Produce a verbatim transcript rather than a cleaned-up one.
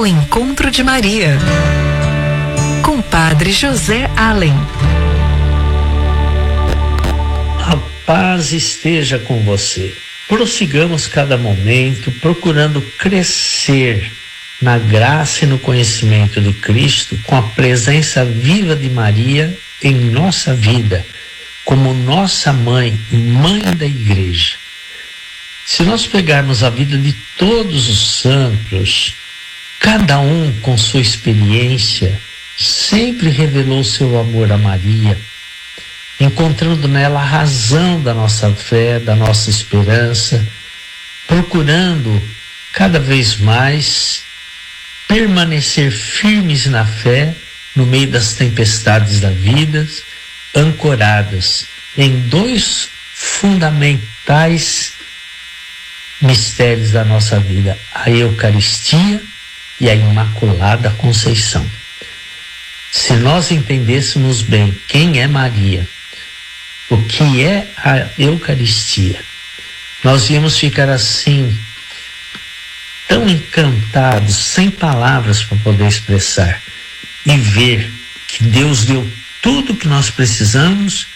ao encontro de Maria, com Padre José Allen. A paz esteja com você. Prossigamos cada momento procurando crescer na graça e no conhecimento de Cristo, com a presença viva de Maria em nossa vida, como nossa mãe, mãe da igreja. Se nós pegarmos a vida de todos os santos, cada um com sua experiência, sempre revelou seu amor a Maria, encontrando nela a razão da nossa fé, da nossa esperança, procurando cada vez mais permanecer firmes na fé no meio das tempestades da vida, ancoradas em dois fundamentais mistérios da nossa vida: a Eucaristia e a Imaculada Conceição. Se nós entendêssemos bem quem é Maria, o que é a Eucaristia, nós íamos ficar assim, tão encantados, sem palavras para poder expressar, e ver que Deus deu tudo o que nós precisamos